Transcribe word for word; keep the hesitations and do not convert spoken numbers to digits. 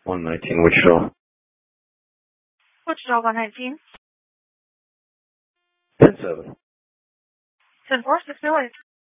one nineteen Wichita. Wichita one nineteen. ten seven. ten four, six oh eight.